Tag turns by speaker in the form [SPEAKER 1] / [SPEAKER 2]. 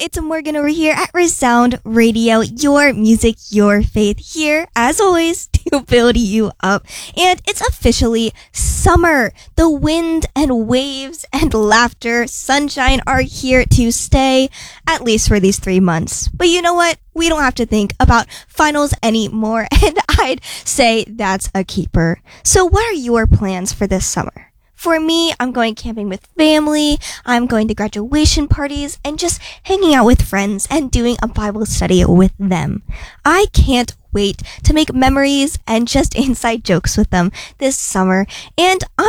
[SPEAKER 1] it's Morgan over here at Resound Radio, your music, your faith, here, as always, to build you up. And it's officially summer. The wind and waves and laughter, sunshine are here to stay, at least for these 3 months. But you know what? We don't have to think about finals anymore, and I'd say that's a keeper. So what are your plans for this summer? For me, I'm going camping with family, I'm going to graduation parties, and just hanging out with friends and doing a Bible study with them. I can't wait to make memories and just inside jokes with them this summer, and